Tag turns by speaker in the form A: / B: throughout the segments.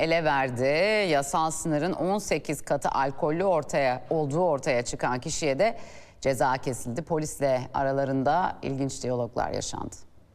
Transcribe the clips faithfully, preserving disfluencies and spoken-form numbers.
A: ele verdi. Yasal sınırın on sekiz katı alkollü ortaya olduğu ortaya çıkan kişiye de ceza kesildi. Polisle aralarında ilginç diyaloglar yaşandı.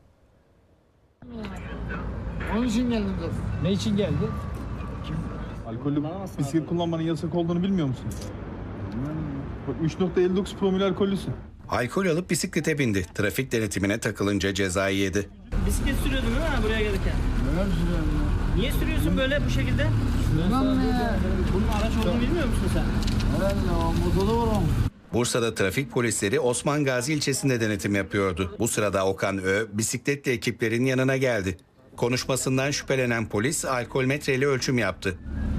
B: Onun için geldim zaten.
C: Ne için geldi?
D: Alkollü bisiklet kullanmanın yasak olduğunu bilmiyor musun? üç nokta elli dokuz promil alkollüsün.
E: Alkol alıp bisiklete bindi. Trafik denetimine takılınca cezayı yedi.
F: Bisiklet sürüyordun değil mi buraya gelirken?
B: Neler sürüyorum ya?
F: Niye sürüyorsun böyle bu şekilde?
B: Sürmem ne ya?
F: Bunun araç olduğunu bilmiyor musun sen?
B: Herhalde o motoru var ama.
E: Bursa'da trafik polisleri Osman Gazi ilçesinde denetim yapıyordu. Bu sırada Okan Ö bisikletle ekiplerin yanına geldi. Konuşmasından şüphelenen polis alkol metreyle ölçüm yaptı.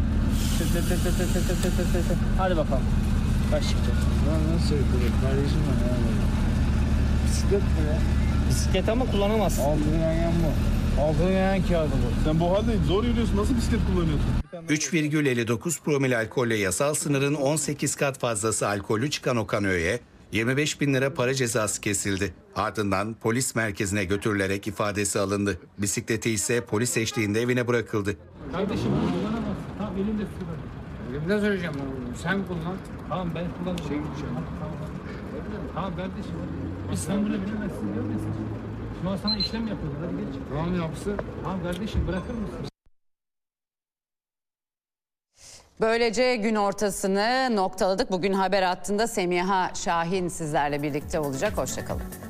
F: Hadi bakalım. Kaç çıktı?
B: Ya nasıl yapıyor? Kardeşim var ya. Bisiklet mi ya?
F: Bisiklet ama kullanamazsın.
B: Altını yayan bu. Altını yayan kağıdı bu.
D: Sen bu halde zor yürüyorsun. Nasıl bisiklet kullanıyorsun?
E: üç virgül elli dokuz promil alkolle yasal sınırın on sekiz kat fazlası alkollü çıkan Okan Ö'ye yirmi beş bin lira para cezası kesildi. Ardından polis merkezine götürülerek ifadesi alındı. Bisikleti ise polis eşliğinde evine bırakıldı.
C: Kardeşim kullanamazsın. Tamam elimde sürüyorum.
B: Elimde söyleyeceğim ben bunu. Sen kullan.
C: Tamam ben kullanacağım.
B: Şey gideceğim.
C: Tamam. Tamam kardeşim. Biz sen bunu bilemezsin diyor musun? Şu an sana işlem yapıyorlar. Hadi geç.
B: Tamam yapsın.
C: Tamam kardeşim bırakır mısın?
A: Böylece gün ortasını noktaladık. Bugün haber hattında Semiha Şahin sizlerle birlikte olacak. Hoşça kalın.